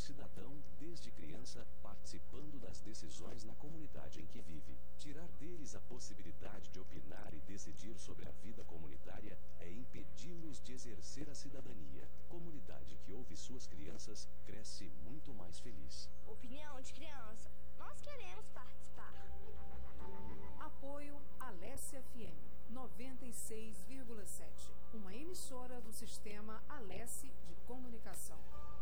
cidadão desde criança, participando das decisões na comunidade em que vive. Tirar deles a possibilidade de opinar e decidir sobre a vida comunitária é impedi-los de exercer a cidadania. Comunidade que ouve suas crianças cresce muito mais feliz. Opinião de criança. Nós queremos participar. Apoio Alessia FM 96,7, uma emissora do sistema Alessi de comunicação.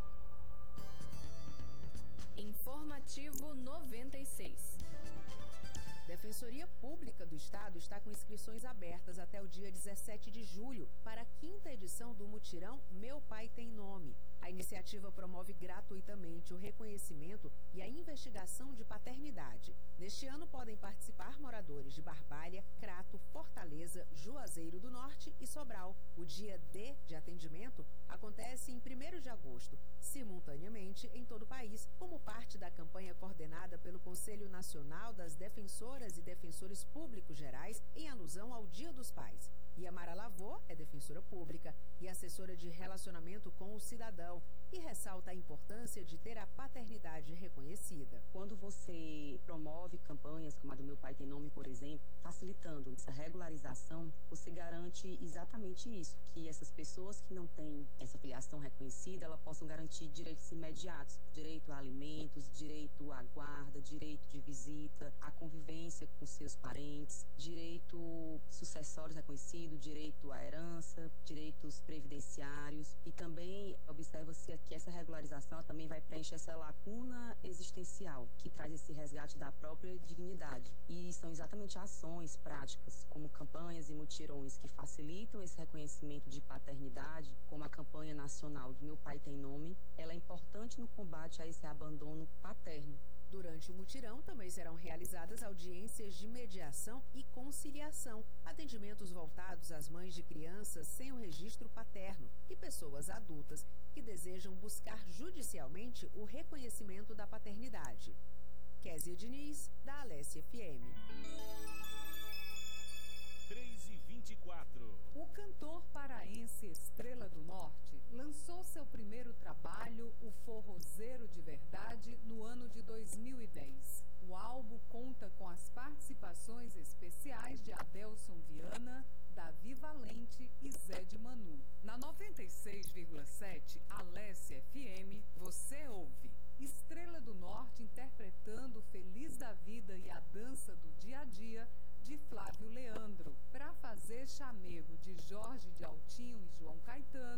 Informativo 96. Defensoria Pública do Estado está com inscrições abertas até o dia 17 de julho para a 5ª edição do mutirão Meu Pai Tem Nome. A iniciativa promove gratuitamente o reconhecimento e a investigação de paternidade. Neste ano podem participar moradores de Barbalha, Crato, Fortaleza, Juazeiro do Norte e Sobral. O dia D de atendimento acontece em 1º de agosto, simultaneamente em todo o país, como parte da campanha coordenada pelo Conselho Nacional das Defensoras e Defensores Públicos Gerais em alusão ao Dia dos Pais. Yamara Lavô é defensora pública e assessora de relacionamento com o cidadão e ressalta a importância de ter a paternidade reconhecida. Quando você promove campanhas como a do Meu Pai Tem Nome, por exemplo, facilitando essa regularização, você garante exatamente isso, que essas pessoas que não têm essa filiação reconhecida, elas possam garantir direitos imediatos, direito a alimentos, direito à guarda, direito de visita, a convivência com seus parentes, direito sucessórios reconhecido, direito à herança, direitos previdenciários, e também observa-se que essa regularização também vai preencher essa lacuna existencial que traz esse resgate da própria dignidade. E são exatamente ações práticas, como campanhas e mutirões que facilitam esse reconhecimento de paternidade, como a campanha nacional do Meu Pai Tem Nome. Ela é importante no combate a esse abandono paterno. Durante o mutirão também serão realizadas audiências de mediação e conciliação, atendimentos voltados às mães de crianças sem o registro paterno e pessoas adultas que desejam buscar judicialmente o reconhecimento da paternidade. Kézia Diniz, da Alessia FM. 3h24. O cantor paraense Estrela do Norte lançou seu primeiro trabalho, O Forrozeiro de Verdade, no ano de 2010. O álbum conta com as participações especiais de Adelson Viana, Davi Valente e Zé de Manu. Na 96,7 Alessia FM, você ouve Estrela do Norte interpretando Feliz da Vida e a Dança do Dia a Dia, de Flávio Leandro, para fazer chamego de Jorge de Altinho e João Caetano.